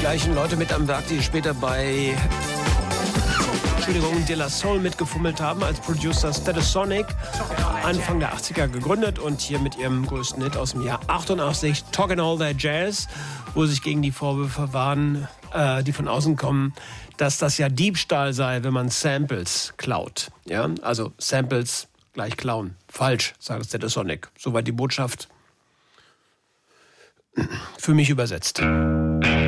gleichen Leute mit am Werk, die später bei De La Soul mitgefummelt haben als Producer. Stetsasonic, Anfang der 80er gegründet und hier mit ihrem größten Hit aus dem Jahr 88, Talkin' All That Jazz, wo sich gegen die Vorwürfe waren, die von außen kommen, dass das ja Diebstahl sei, wenn man Samples klaut. Ja, also Samples gleich klauen. Falsch, sagt Stetsasonic. Soweit die Botschaft für mich übersetzt.